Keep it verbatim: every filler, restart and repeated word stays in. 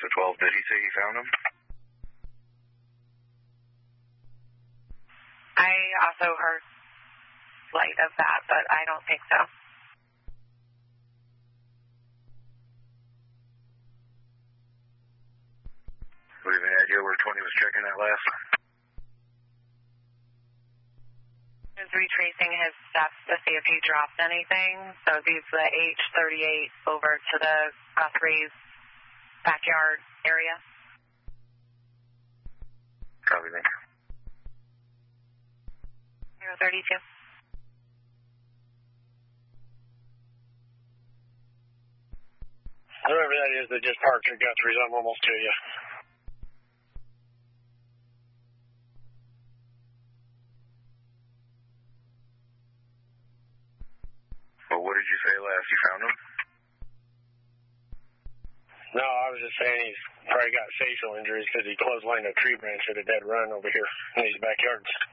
Delta twelve, did he say he found him? I also heard light of that, but I don't think so. Do you have any idea where twenty was checking at last? Is retracing his steps to see if he dropped anything. So these the H thirty-eight over to the Guthrie's backyard area. Copy, thank you. zero thirty-two. Whoever that is that just parked at Guthrie's, I'm almost to you. Well, what did you say last? You found him? No, I was just saying he's probably got facial injuries because he clotheslined a tree branch at a dead run over here in these backyards.